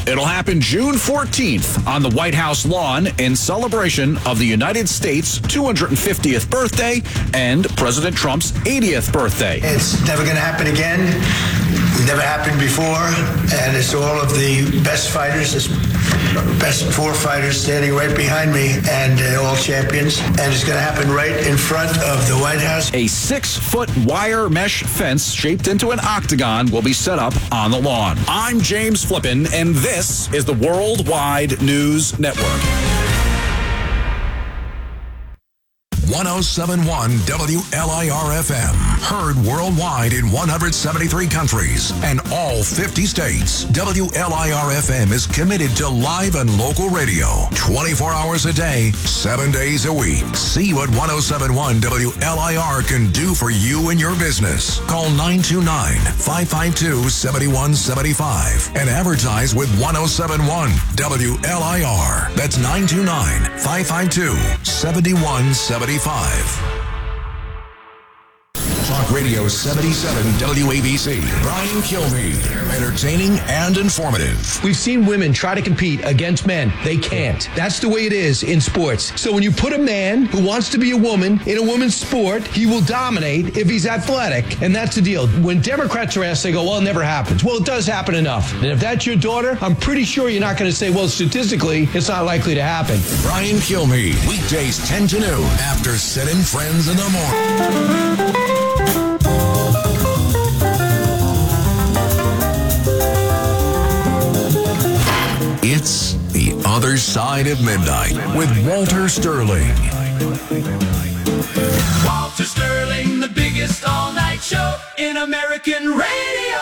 It'll happen June 14th on the White House lawn in celebration of the United States' 250th birthday and President Trump's 80th birthday. It's never going to happen again. It never happened before, and it's all of the best fighters, best four fighters standing right behind me, and all champions. And it's going to happen right in front of the White House. A 6-foot wire mesh fence shaped into an octagon will be set up on the lawn. I'm James Flippin, and this is the Worldwide News Network. 1071 WLIR-FM. Heard worldwide in 173 countries and all 50 states. WLIR-FM is committed to live and local radio 24 hours a day, 7 days a week. See what 1071 WLIR can do for you and your business. Call 929-552-7175 and advertise with 1071 WLIR. That's 929-552-7175. Talk Radio 77 WABC. Brian Kilmeade. Entertaining and informative. We've seen women try to compete against men. They can't. That's the way it is in sports. So when you put a man who wants to be a woman in a woman's sport, he will dominate if he's athletic. And that's the deal. When Democrats are asked, they go, well, it never happens. Well, it does happen enough. And if that's your daughter, I'm pretty sure you're not going to say, well, statistically, it's not likely to happen. Brian Kilmeade. Weekdays 10 to noon after Sid and Friends in the morning. It's The Other Side of Midnight with Walter Sterling. Walter Sterling, the biggest all-night show in American radio.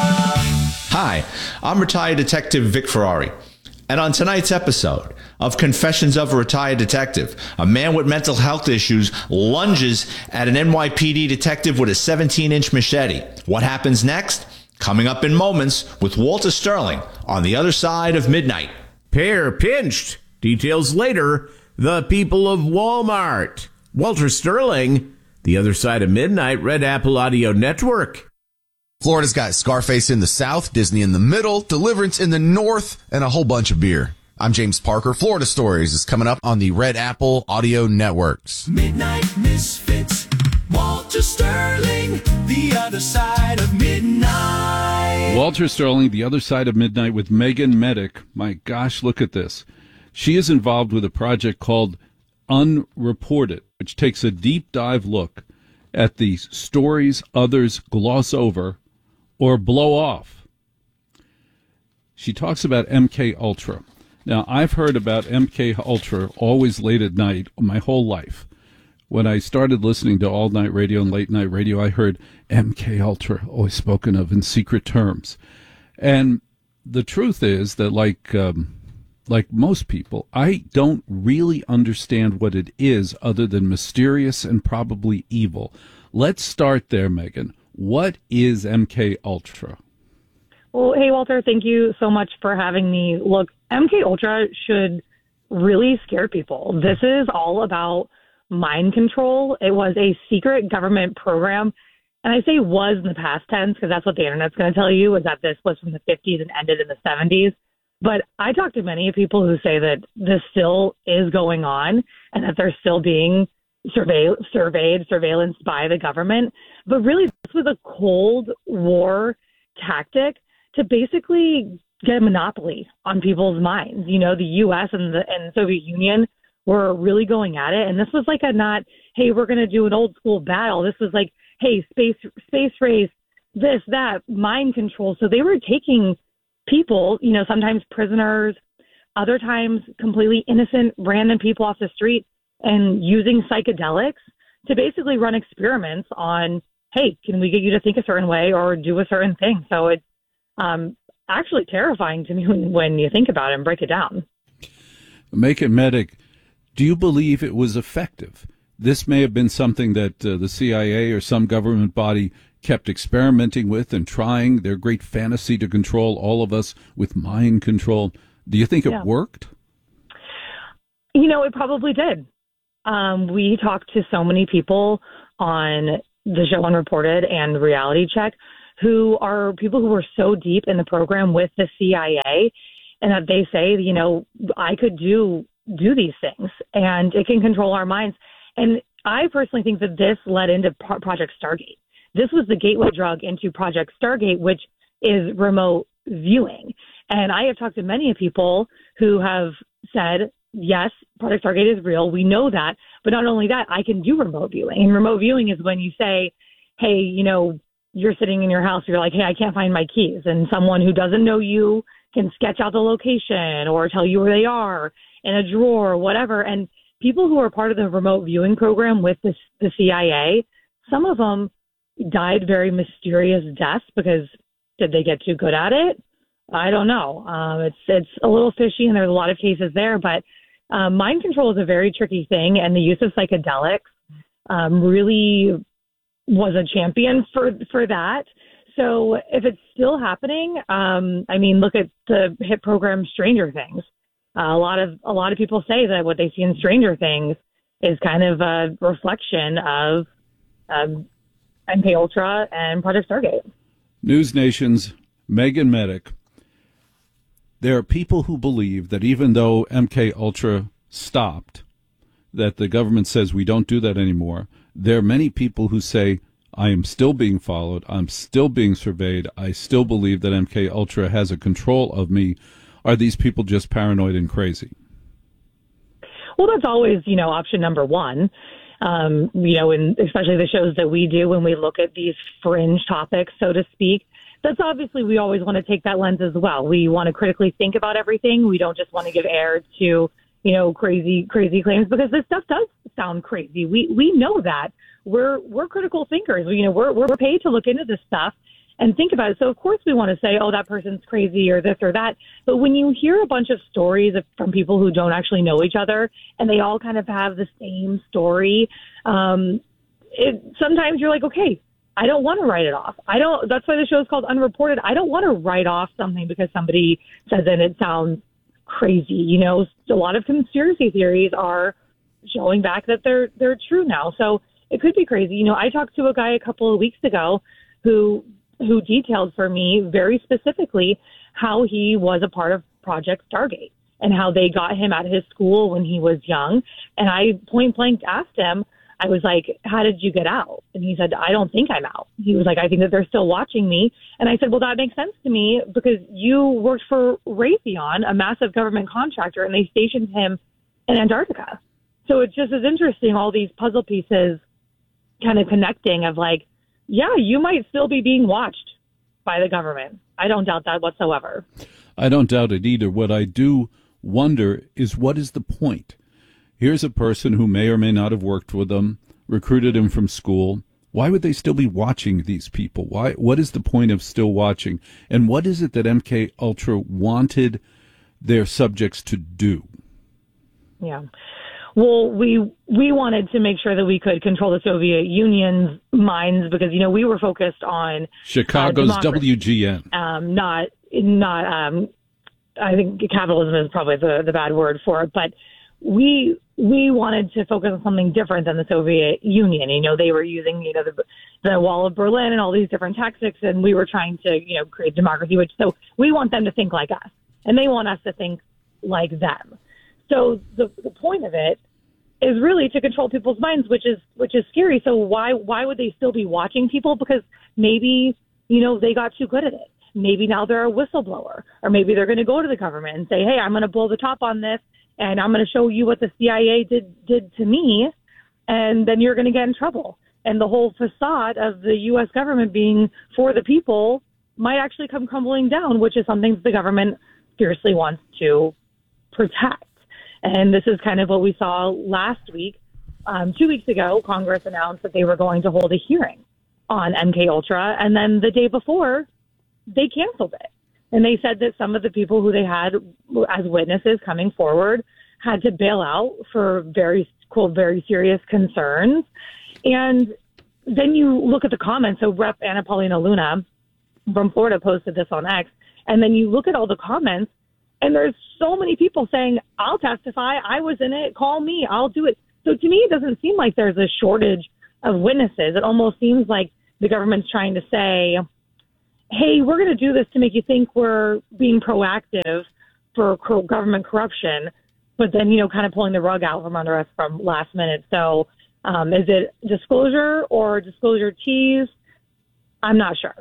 Hi, I'm retired detective Vic Ferrari. And on tonight's episode of Confessions of a Retired Detective, a man with mental health issues lunges at an NYPD detective with a 17-inch machete. What happens next? Coming up in moments with Walter Sterling on The Other Side of Midnight. Pair pinched. Details later. The people of Walmart. Walter Sterling, The Other Side of Midnight, Red Apple Audio Network. Florida's got Scarface in the south, Disney in the middle, Deliverance in the north, and a whole bunch of beer. I'm James Parker. Florida Stories is coming up on the Red Apple Audio Networks. Midnight Misfits. Walter Sterling, The Other Side of Midnight. Walter Sterling, The Other Side of Midnight with Megan Medic. My gosh, look at this. She is involved with a project called Unreported, which takes a deep dive look at the stories others gloss over or blow off. She talks about MK Ultra. Now, I've heard about MK Ultra always late at night my whole life. When I started listening to all-night radio and late-night radio, I heard MK Ultra always spoken of in secret terms. And the truth is that, like most people, I don't really understand what it is other than mysterious and probably evil. Let's start there, Megan. What is MK Ultra? Well, hey, Walter, thank you so much for having me. Look, MK Ultra should really scare people. This is all about mind control. It was a secret government program. And I say was in the past tense because that's what the internet's going to tell you, is that this was from the 50s and ended in the 70s. But I talked to many people who say that this still is going on and that they're still being surveillanced by the government. But really, this was a Cold War tactic to basically get a monopoly on people's minds. You know, the U.S. and the Soviet Union were really going at it. And this was like a not, hey, we're going to do an old school battle. This was like, hey, space race, this, that, mind control. So they were taking people, you know, sometimes prisoners, other times completely innocent, random people off the street and using psychedelics to basically run experiments on, hey, can we get you to think a certain way or do a certain thing? So it's actually terrifying to me when you think about it and break it down. Make it medic. Do you believe it was effective? This may have been something that the CIA or some government body kept experimenting with and trying, their great fantasy to control all of us with mind control. Do you think it worked? You know, it probably did. We talked to so many people on the show Unreported and Reality Check who are people who were so deep in the program with the CIA. and that they say, you know, I could do these things, and it can control our minds. And I personally think that this led into Project Stargate. This was the gateway drug into Project Stargate, which is remote viewing. And I have talked to many people who have said, yes, Project Stargate is real. We know that. But not only that, I can do remote viewing. And remote viewing is when you say, hey, you know, you're sitting in your house, you're like, hey, I can't find my keys. And someone who doesn't know you can sketch out the location or tell you where they are in a drawer or whatever. And people who are part of the remote viewing program with the CIA, some of them died very mysterious deaths because did they get too good at it? I don't know. It's a little fishy, and there's a lot of cases there. But mind control is a very tricky thing, and the use of psychedelics really was a champion for that. So if it's still happening, I mean, look at the hit program Stranger Things. A lot of people say that what they see in Stranger Things is kind of a reflection of MK Ultra and Project Stargate. News Nation's Megan Medic. There are people who believe that even though MK Ultra stopped, that the government says we don't do that anymore, there are many people who say, I am still being followed, I'm still being surveyed, I still believe that MK Ultra has a control of me. Are these people just paranoid and crazy? Well, that's always, you know, option number one. You know, and especially the shows that we do when we look at these fringe topics, so to speak. That's obviously, we always want to take that lens as well. We want to critically think about everything. We don't just want to give air to, you know, crazy claims, because this stuff does sound crazy. We know that. We're critical thinkers. You know, we're paid to look into this stuff and think about it. So of course we want to say, oh, that person's crazy or this or that. But when you hear a bunch of stories from people who don't actually know each other and they all kind of have the same story, sometimes you're like, okay, I don't want to write it off. That's why the show is called Unreported. I don't want to write off something because somebody says it and it sounds crazy. You know, a lot of conspiracy theories are showing back that they're true now. So it could be crazy. You know, I talked to a guy a couple of weeks ago who detailed for me very specifically how he was a part of Project Stargate and how they got him out of his school when he was young. And I point blank asked him, I was like, how did you get out? And he said, I don't think I'm out. He was like, I think that they're still watching me. And I said, well, that makes sense to me because you worked for Raytheon, a massive government contractor, and they stationed him in Antarctica. So it's just as interesting, all these puzzle pieces kind of connecting of like, yeah, you might still be being watched by the government. I don't doubt that whatsoever. I don't doubt it either. What I do wonder is, what is the point? Here's a person who may or may not have worked with them, recruited him from school. Why would they still be watching these people? What is the point of still watching? And what is it that MK Ultra wanted their subjects to do? Yeah. Well, we wanted to make sure that we could control the Soviet Union's minds because, you know, we were focused on Chicago's WGN. I think capitalism is probably the bad word for it, but we wanted to focus on something different than the Soviet Union. You know, they were using, you know, the Wall of Berlin and all these different tactics, and we were trying to, you know, create democracy. So we want them to think like us, and they want us to think like them. So the point of it is really to control people's minds, which is scary. So why would they still be watching people? Because maybe, you know, they got too good at it. Maybe now they're a whistleblower, or maybe they're going to go to the government and say, hey, I'm going to blow the top on this, and I'm going to show you what the CIA did to me, and then you're going to get in trouble. And the whole facade of the U.S. government being for the people might actually come crumbling down, which is something that the government fiercely wants to protect. And this is kind of what we saw last week. 2 weeks ago, Congress announced that they were going to hold a hearing on MK Ultra, and then the day before, they canceled it. And they said that some of the people who they had as witnesses coming forward had to bail out for very, quote, very serious concerns. And then you look at the comments. So Rep. Anna Paulina Luna from Florida posted this on X. And then you look at all the comments, and there's so many people saying, I'll testify. I was in it. Call me. I'll do it. So to me, it doesn't seem like there's a shortage of witnesses. It almost seems like the government's trying to say, hey, we're going to do this to make you think we're being proactive, for government corruption, but then, kind of pulling the rug out from under us from last minute. So is it disclosure or disclosure tease? I'm not sure.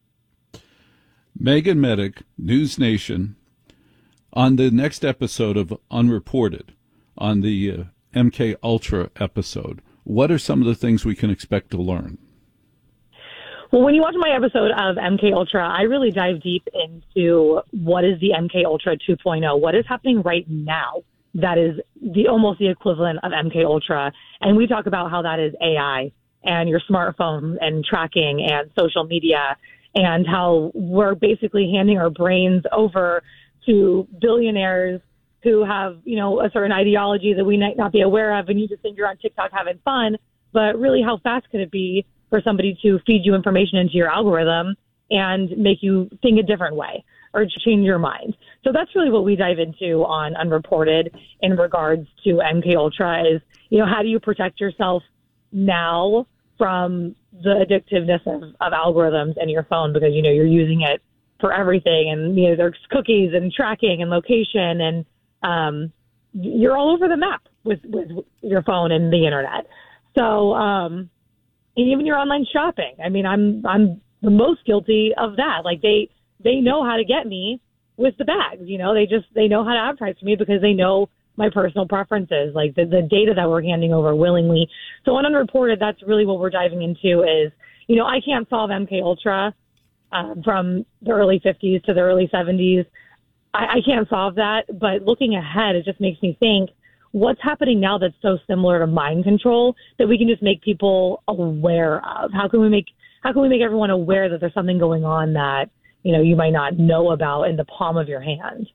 Megan Medic, News Nation, on the next episode of Unreported, on the MK Ultra episode, what are some of the things we can expect to learn? Well, when you watch my episode of MK Ultra, I really dive deep into what is the MK Ultra 2.0, what is happening right now that is almost the equivalent of MK Ultra. And we talk about how that is AI and your smartphone and tracking and social media, and how we're basically handing our brains over to billionaires who have, a certain ideology that we might not be aware of, and you just think you're on TikTok having fun, but really how fast could it be for somebody to feed you information into your algorithm and make you think a different way or change your mind. So that's really what we dive into on Unreported in regards to MK Ultra is, how do you protect yourself now from the addictiveness of algorithms in your phone, because, you're using it for everything, and, there's cookies and tracking and location, and you're all over the map with your phone and the internet. So, and even your online shopping. I mean, I'm the most guilty of that. Like they know how to get me with the bags, they know how to advertise for me because they know my personal preferences, like the data that we're handing over willingly. So on Unreported, that's really what we're diving into is, I can't solve MK Ultra from the early 50s to the early 70s. I can't solve that, but looking ahead, it just makes me think, what's happening now that's so similar to mind control that we can just make people aware of? How can we make everyone aware that there's something going on that, you might not know about in the palm of your hand?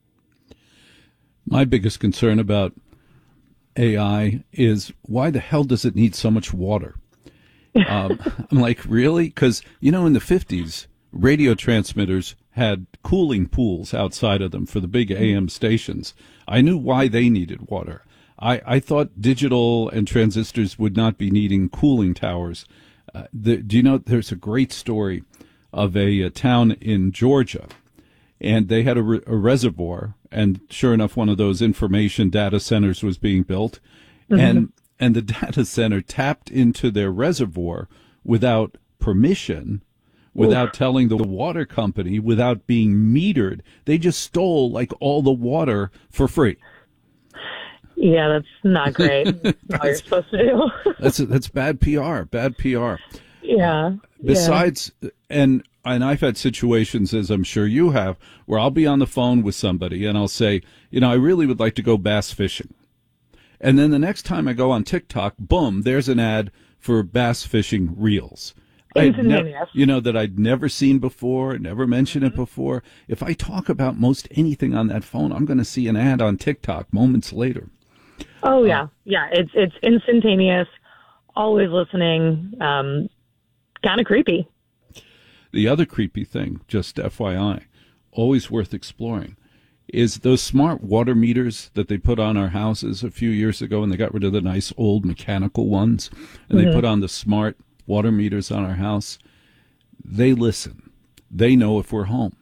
My biggest concern about AI is why the hell does it need so much water? I'm like, really? Because, in the 50s, radio transmitters had cooling pools outside of them for the big AM stations. I knew why they needed water. I thought digital and transistors would not be needing cooling towers. Do you know, there's a great story of a town in Georgia, and they had a reservoir, and sure enough, one of those information data centers was being built, and the data center tapped into their reservoir without permission, without telling the water company, without being metered. They just stole like all the water for free. Yeah, that's not great. That's what you're supposed to do. That's bad PR. Bad PR. Yeah. Besides, and I've had situations, as I'm sure you have, where I'll be on the phone with somebody and I'll say, I really would like to go bass fishing. And then the next time I go on TikTok, boom, there's an ad for bass fishing reels. That I'd never seen before, never mentioned it before. If I talk about most anything on that phone, I'm going to see an ad on TikTok moments later. Oh, yeah. Yeah, it's instantaneous, always listening, kind of creepy. The other creepy thing, just FYI, always worth exploring, is those smart water meters that they put on our houses a few years ago, and they got rid of the nice old mechanical ones, and they put on the smart water meters on our house. They listen. They know if we're home.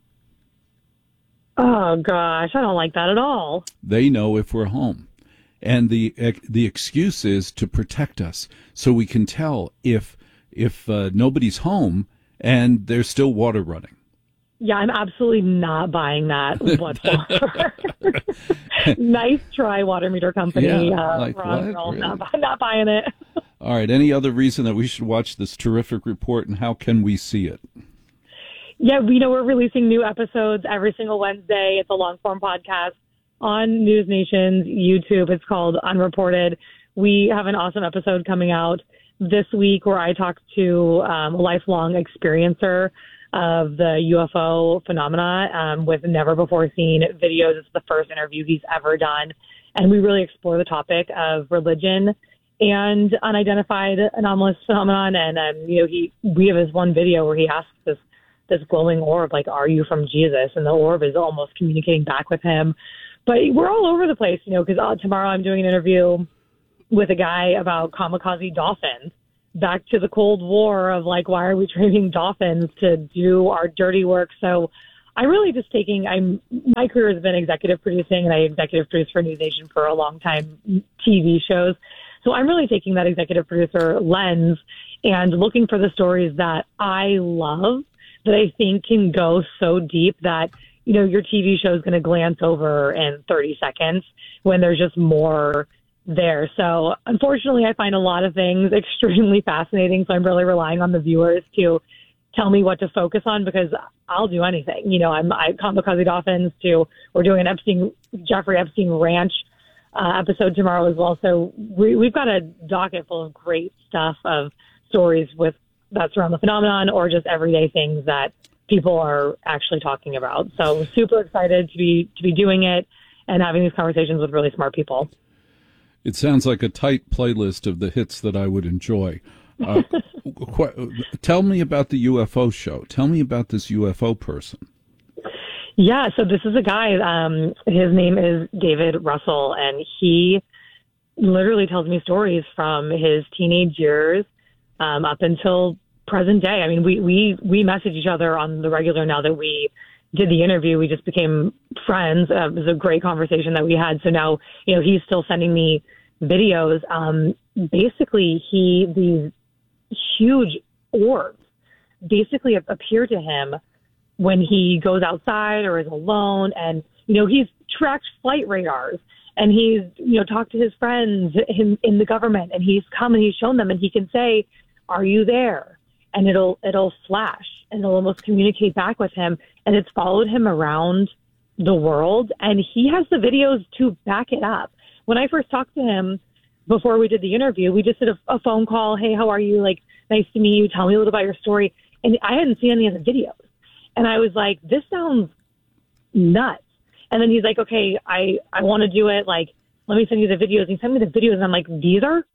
Oh, gosh, I don't like that at all. They know if we're home. And the excuse is to protect us, so we can tell if nobody's home and there's still water running. Yeah, I'm absolutely not buying that whatsoever. Nice try, water meter company. Yeah, Ron, what? Really? Not buying it. All right. Any other reason that we should watch this terrific report, and how can we see it? Yeah, we're releasing new episodes every single Wednesday. It's a long-form podcast on News Nation's YouTube. It's called Unreported. We have an awesome episode coming out this week where I talk to a lifelong experiencer of the UFO phenomena with never-before-seen videos. It's the first interview he's ever done. And we really explore the topic of religion and unidentified anomalous phenomenon. And, we have this one video where he asks this glowing orb, like, are you from Jesus? And the orb is almost communicating back with him. But we're all over the place, because tomorrow I'm doing an interview with a guy about kamikaze dolphins. Back to the Cold War of, like, why are we training dolphins to do our dirty work? So I'm really just my career has been executive producing, and I executive produced for News Nation for a long time, TV shows. So I'm really taking that executive producer lens and looking for the stories that I love, that I think can go so deep that, your TV show is going to glance over in 30 seconds when there's just more there. So unfortunately, I find a lot of things extremely fascinating. So I'm really relying on the viewers to tell me what to focus on, because I'll do anything. I Kamikaze Dolphins we're doing an Jeffrey Epstein Ranch episode tomorrow as well. So we've got a docket full of great stuff of stories that surround the phenomenon, or just everyday things that people are actually talking about. So super excited to be doing it and having these conversations with really smart people. It sounds like a tight playlist of the hits that I would enjoy. Tell me about the UFO show. Tell me about this UFO person. Yeah, so this is a guy, his name is David Russell, and he literally tells me stories from his teenage years up until present day. I mean, we message each other on the regular now that we did the interview. We just became friends. It was a great conversation that we had. So now, he's still sending me videos. Basically, these huge orbs basically appear to him when he goes outside or is alone. And, he's tracked flight radars, and he's, talked to his friends in the government, and he's come and he's shown them, and he can say, "Are you there?" And it'll flash, and it'll almost communicate back with him. And it's followed him around the world, and he has the videos to back it up. When I first talked to him before we did the interview, we just did a phone call. "Hey, how are you? Like, nice to meet you. Tell me a little about your story." And I hadn't seen any of the videos. And I was like, this sounds nuts. And then he's like, "Okay, I want to do it. Like, let me send you the videos." And he sent me the videos, and I'm like, these are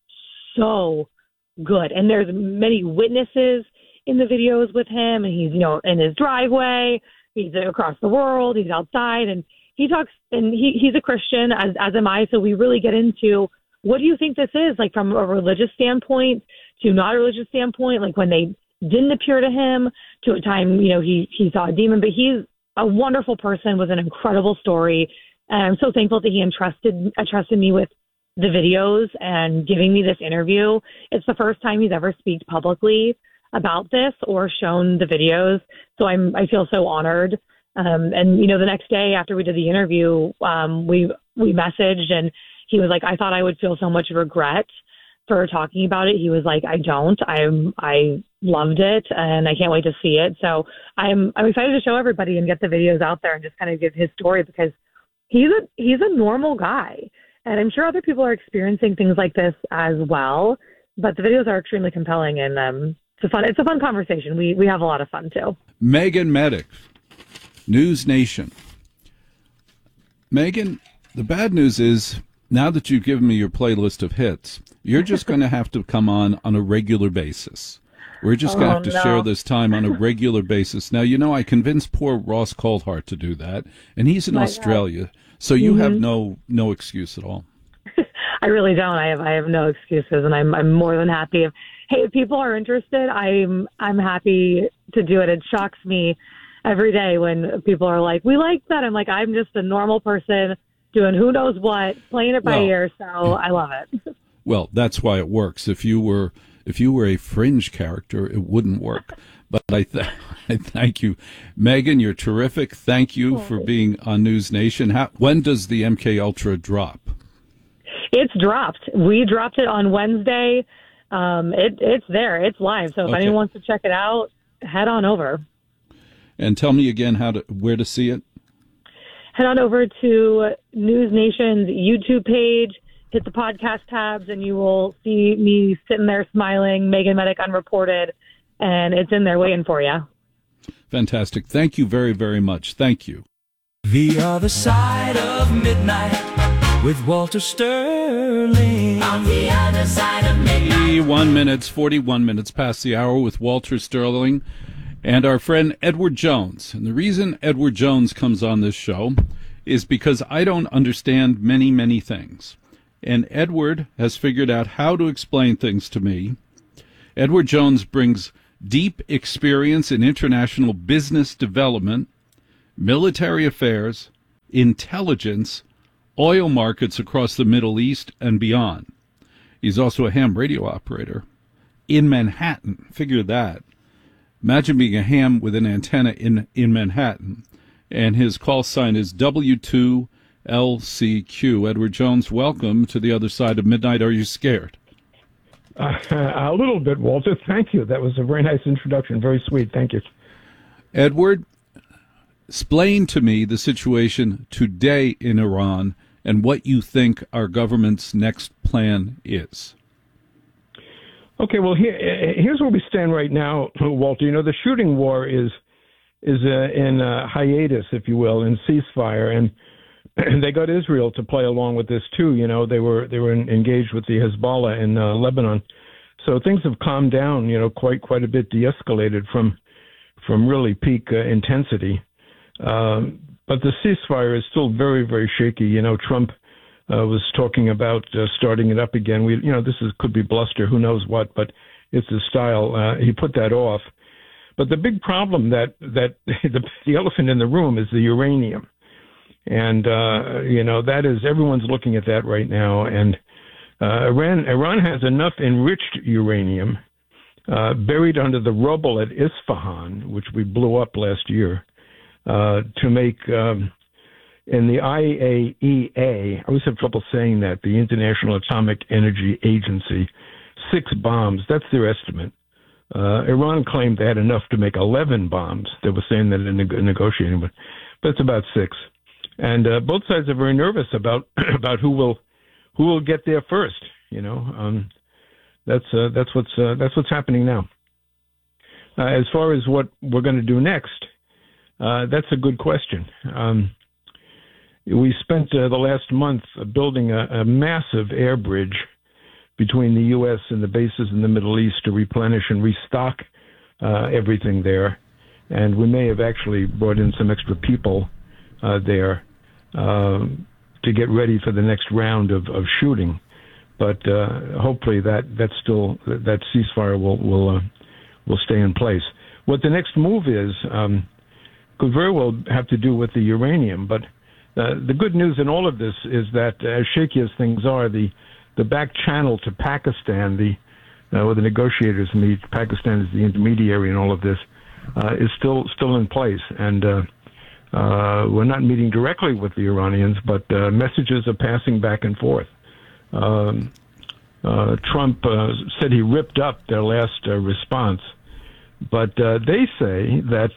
so good. And there's many witnesses in the videos with him, and he's, in his driveway, he's across the world, he's outside, and he talks, and he's a Christian, as am I. So we really get into, what do you think this is? Like, from a religious standpoint to not a religious standpoint, like when they didn't appear to him, to a time, he saw a demon. But he's a wonderful person with an incredible story. And I'm so thankful that he entrusted me with the videos and giving me this interview. It's the first time he's ever speak publicly about this or shown the videos. So I feel so honored. And, the next day after we did the interview, we messaged, and he was like, "I thought I would feel so much regret for talking about it." He was like, "I don't. I loved it, and I can't wait to see it." So I'm excited to show everybody and get the videos out there and just kind of give his story, because he's a normal guy. And I'm sure other people are experiencing things like this as well. But the videos are extremely compelling, and it's a fun conversation. We have a lot of fun too. Megan Medic, News Nation. Megan, the bad news is, now that you've given me your playlist of hits, you're just going to have to come on a regular basis. We're just going to have to share this time on a regular basis. Now, I convinced poor Ross Coulthart to do that, and he's in Australia, so you have no excuse at all. I really don't. I have no excuses, and I'm more than happy. If people are interested, I'm happy to do it. It shocks me every day when people are like, "We like that." I'm like, I'm just a normal person doing who knows what, playing it by ear, so I love it. Well, that's why it works. If you were a fringe character, it wouldn't work. But I thank you. Megan, you're terrific. Thank you for being on News Nation. When does the MK Ultra drop? It's dropped. We dropped it on Wednesday. It's there. It's live. So if anyone wants to check it out, head on over. And tell me again where to see it. Head on over to News Nation's YouTube page, hit the podcast tabs, and you will see me sitting there smiling, Megan Medic Unreported, and it's in there waiting for you. Fantastic. Thank you very, very much. Thank you. The Other Side of Midnight with Walter Sterling. On the Other Side of Midnight. 41 minutes past the hour with Walter Sterling and our friend Edward Jones. And the reason Edward Jones comes on this show is because I don't understand many, many things. And Edward has figured out how to explain things to me. Edward Jones brings deep experience in international business development, military affairs, intelligence, oil markets across the Middle East and beyond. He's also a ham radio operator in Manhattan. Figure that. Imagine being a ham with an antenna in Manhattan. And his call sign is W2LCQ. Edward Jones, welcome to the other side of midnight. Are you scared? A little bit, Walter. Thank you. That was a very nice introduction. Very sweet. Thank you. Edward, explain to me the situation today in Iran and what you think our government's next plan is. Okay, well, here's where we stand right now, Walter. You know, the shooting war is in hiatus, if you will, in ceasefire, and they got Israel to play along with this too. You know, they were engaged with the Hezbollah in Lebanon, so things have calmed down. You know, quite a bit, de-escalated from really peak intensity. But the ceasefire is still very, very shaky. You know, Trump was talking about starting it up again. Could be bluster, who knows what, but it's his style. He put that off. But the big problem that the elephant in the room is the uranium. And, that is, everyone's looking at that right now. And Iran has enough enriched uranium buried under the rubble at Isfahan, which we blew up last year, to make, in the IAEA, I always have trouble saying that, the International Atomic Energy Agency, 6 bombs. That's their estimate. Iran claimed they had enough to make 11 bombs. They were saying that in negotiating, but it's about 6. And both sides are very nervous about who will get there first. You know, that's what's happening now. As far as what we're going to do next, that's a good question. We spent the last month building a massive air bridge between the U.S. and the bases in the Middle East to replenish and restock everything there. And we may have actually brought in some extra people there to get ready for the next round of shooting. But hopefully that ceasefire will stay in place. What the next move is could very well have to do with the uranium. But the good news in all of this is that, as shaky as things are, the back channel to Pakistan, where the negotiators meet, Pakistan is the intermediary in all of this, is still in place. And we're not meeting directly with the Iranians, but messages are passing back and forth. Trump said he ripped up their last response, but they say that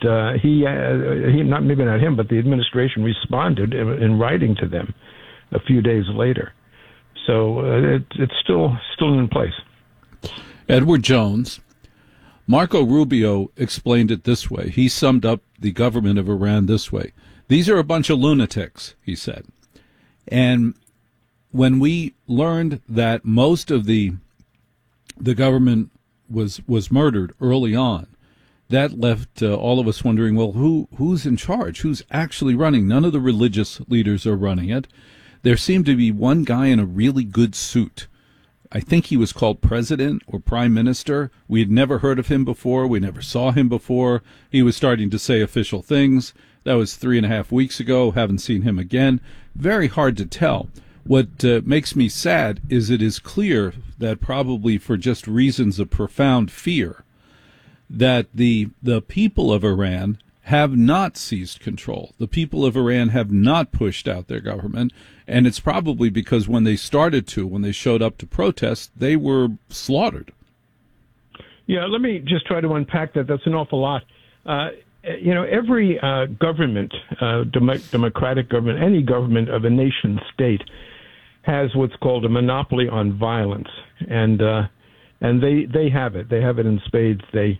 maybe not him, but the administration responded in writing to them a few days later. So it's still in place. Edward Jones, Marco Rubio explained it this way. He summed up the government of Iran this way. These are a bunch of lunatics, he said. And when we learned that most of the government was murdered early on, that left all of us wondering, well, who's in charge? Who's actually running? None of the religious leaders are running it. There seemed to be one guy in a really good suit. I think he was called president or prime minister. We had never heard of him before. We never saw him before. He was starting to say official things. That was 3.5 weeks ago. Haven't seen him again. Very hard to tell. What makes me sad is it is clear that probably for just reasons of profound fear, that the people of Iran have not seized control. The people of Iran have not pushed out their government, and it's probably because when they showed up to protest, they were slaughtered. Yeah, let me just try to unpack that. That's an awful lot. Every government, democratic government, any government of a nation state has what's called a monopoly on violence, and they have it. They have it in spades. They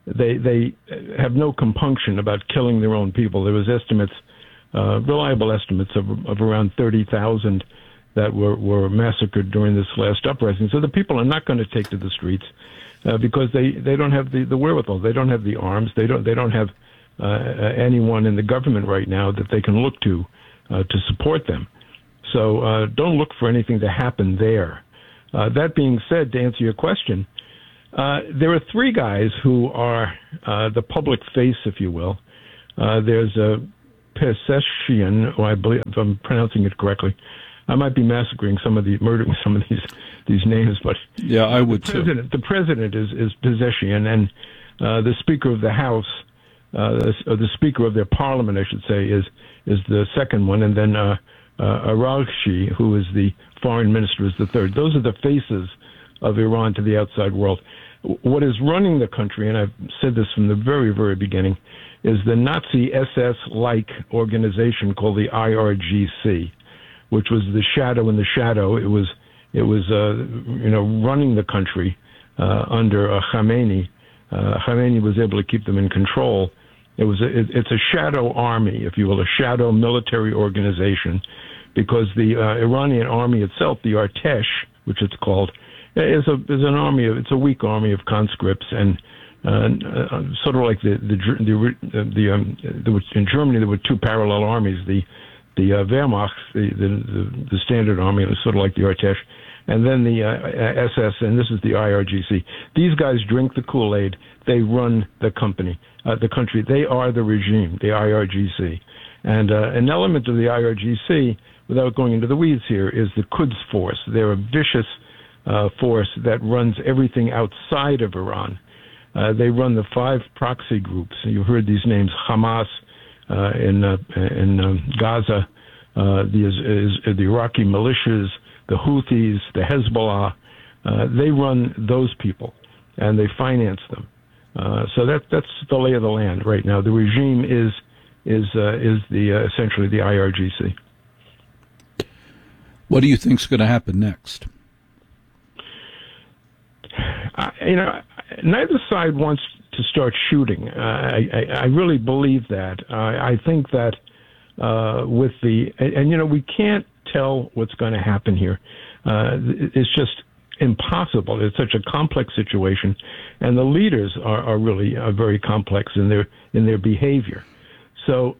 have no compunction about killing their own people. There was reliable estimates of around 30,000 that were massacred during this last uprising. So the people are not going to take to the streets because they don't have the wherewithal. They don't have the arms. They don't have anyone in the government right now that they can look to support them. So don't look for anything to happen there. That being said, to answer your question, there are 3 guys who are the public face, if you will. There's Pezeshkian, I believe, if I'm pronouncing it correctly. I might be murdering some of these names, but yeah, I would too. The president is Pezeshkian, and the Speaker of the House, the Speaker of their Parliament, I should say, is the second one, and then Araghchi, who is the Foreign Minister, is the third. Those are the faces of Iran to the outside world. What is running the country, and I've said this from the very, very beginning, is the Nazi SS-like organization called the IRGC, which was the shadow in the shadow. It was running the country under Khamenei. Khamenei was able to keep them in control. It's a shadow army, if you will, a shadow military organization, because the Iranian army itself, the Artesh, which it's called, is an army. It's a weak army of conscripts, and sort of like in Germany there were two parallel armies, the Wehrmacht, the standard army, was sort of like the Artesh, and then the SS, and this is the IRGC. These guys drink the Kool-Aid. They run the country. They are the regime, the IRGC. And an element of the IRGC, without going into the weeds here, is the Quds Force. They're a vicious force that runs everything outside of Iran. They run the 5 proxy groups. You heard these names: Hamas in Gaza, the Iraqi militias, the Houthis, the Hezbollah. They run those people, and they finance them. So that's the lay of the land right now. The regime is essentially the IRGC. What do you think is going to happen next? Neither side wants to start shooting. I really believe that. I think that with we can't tell what's going to happen here. It's just impossible. It's such a complex situation, and the leaders are really very complex in their behavior. So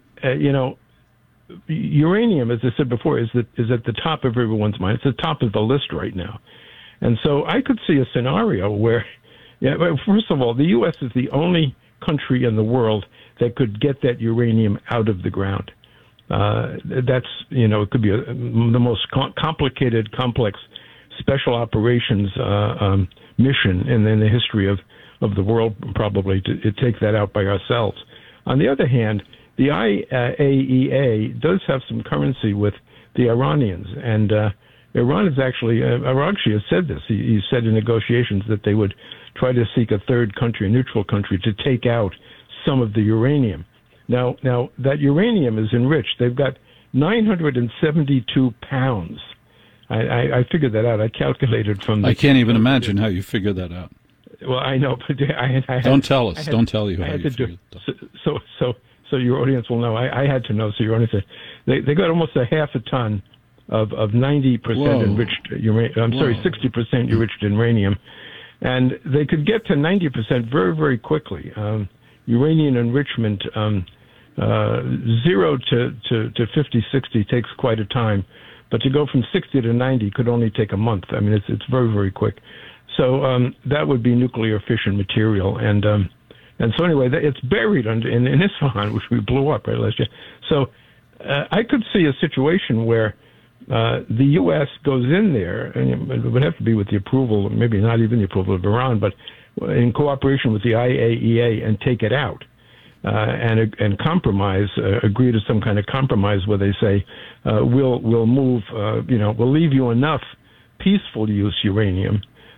uranium, as I said before, is at the top of everyone's mind. It's the top of the list right now. And so I could see a scenario where, first of all, the U.S. is the only country in the world that could get that uranium out of the ground. That's, it could be the most complicated, complex special operations mission in the history of the world, probably, to take that out by ourselves. On the other hand, the IAEA does have some currency with the Iranians, and Iran is actually, Araghchi has said this. He said in negotiations that they would try to seek a third country, a neutral country, to take out some of the uranium. Now that uranium is enriched. They've got 972 pounds. I figured that out. I calculated from the... I can't even imagine how you figured that out. Well, I know, but don't tell us. Don't tell you how you figured it out. So your audience will know. I had to know, so your audience... They got almost a half a ton of 90% enriched uranium. 60% enriched uranium, and they could get to 90% very, very quickly. Uranium enrichment, 0 to 50, 60 takes quite a time, but to go from 60 to 90 could only take a month. I mean, it's very, very quick. So that would be nuclear fission material, and so anyway, it's buried in Isfahan, which we blew up right last year. So I could see a situation where the U.S. goes in there, and it would have to be with the approval, maybe not even the approval of Iran, but in cooperation with the IAEA, and take it out and compromise, agree to some kind of compromise where they say we'll move, we'll leave you enough peaceful use uranium,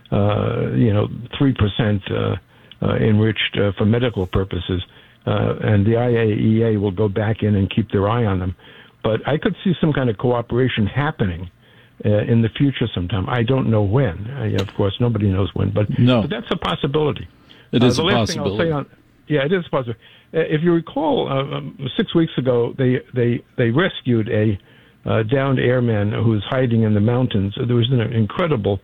3% enriched for medical purposes, and the IAEA will go back in and keep their eye on them. But I could see some kind of cooperation happening in the future sometime. I don't know when. Of course, nobody knows when. But that's a possibility. It is a possibility. It is possible. If you recall, 6 weeks ago, they rescued a downed airman who was hiding in the mountains. There was an incredible,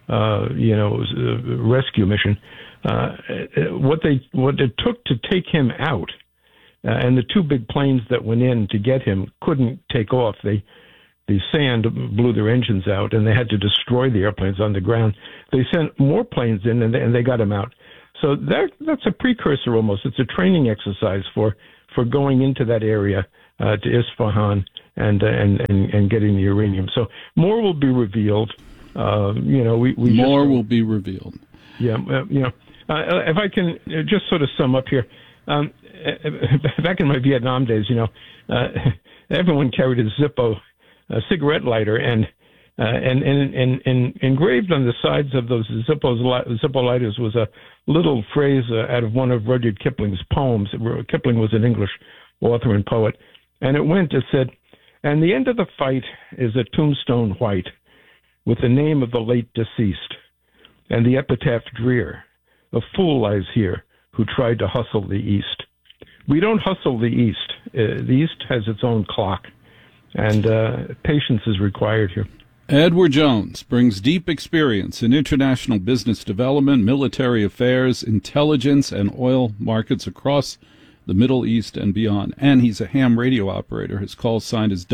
rescue mission. What it took to take him out. And the 2 big planes that went in to get him couldn't take off. The sand blew their engines out, and they had to destroy the airplanes on the ground. They sent more planes in, and they got him out. So that's a precursor almost. It's a training exercise for going into that area to Isfahan and getting the uranium. So more will be revealed. More will be revealed. Yeah, if I can just sort of sum up here, back in my Vietnam days, everyone carried a Zippo cigarette lighter, and engraved on the sides of those Zippo lighters was a little phrase out of one of Rudyard Kipling's poems. Kipling was an English author and poet, and it said, "And the end of the fight is a tombstone white, with the name of the late deceased, and the epitaph drear. A fool lies here who tried to hustle the East." We don't hustle the East. The East has its own clock, and patience is required here. Edward Jones brings deep experience in international business development, military affairs, intelligence, and oil markets across the Middle East and beyond. And he's a ham radio operator. His call sign is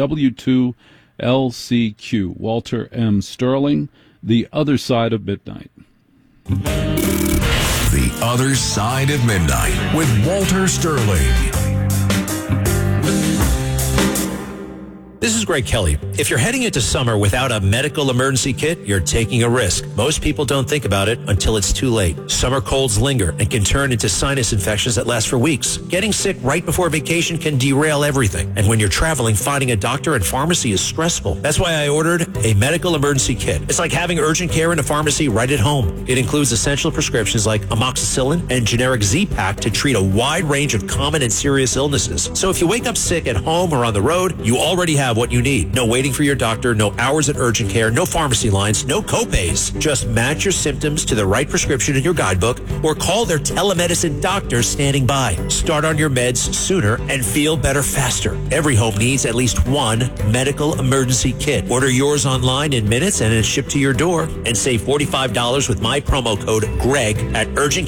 W2LCQ. Walter M. Sterling, The Other Side of Midnight. The Other Side of Midnight with Walter Sterling. This is Greg Kelly. If you're heading into summer without a medical emergency kit, you're taking a risk. Most people don't think about it until it's too late. Summer colds linger and can turn into sinus infections that last for weeks. Getting sick right before vacation can derail everything. And when you're traveling, finding a doctor and pharmacy is stressful. That's why I ordered a medical emergency kit. It's like having urgent care in a pharmacy right at home. It includes essential prescriptions like amoxicillin and generic Z-Pak to treat a wide range of common and serious illnesses. So if you wake up sick at home or on the road, you already have what you need. No waiting for your doctor, no hours at urgent care, no pharmacy lines, no copays. Just match your symptoms to the right prescription in your guidebook or call their telemedicine doctor standing by. Start on your meds sooner and feel better faster. Every home needs at least one medical emergency kit. Order yours online in minutes and it's shipped to your door. And save $45 with my promo code GREG at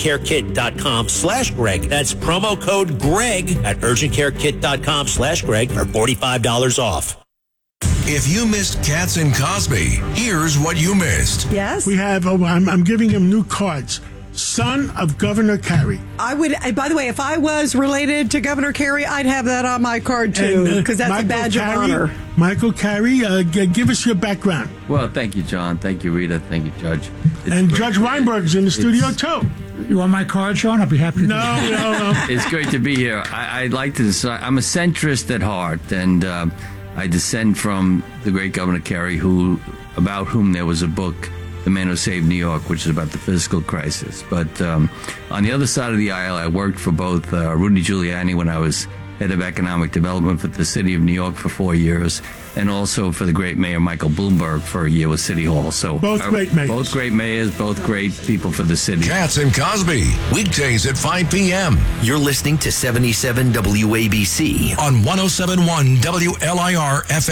urgentcarekit.com/Greg. That's promo code GREG at urgentcarekit.com/Greg for $45 off. If you missed Katz and Cosby, here's what you missed. Yes? We have, I'm giving him new cards. Son of Governor Carey. I would, by the way, if I was related to Governor Carey, I'd have that on my card too, because that's Michael a badge Carey, of honor. Michael Carey, give us your background. Well, thank you, John. Thank you, Rita. Thank you, Judge. And Judge Weinberg's in the studio too. You want my card, Sean? I'll be happy to. No. It's great to be here. I'd like to decide. I'm a centrist at heart, and I descend from the great Governor Carey, about whom there was a book, The Man Who Saved New York, which is about the fiscal crisis. But on the other side of the aisle, I worked for both Rudy Giuliani when I was head of economic development for the city of New York for 4 years, and also for the great mayor Michael Bloomberg for a year with City Hall. So both great mayors. Both great mayors, both great people for the city. Katz and Cosby, weekdays at 5 p.m. You're listening to 77 WABC on 107.1 WLIR FM.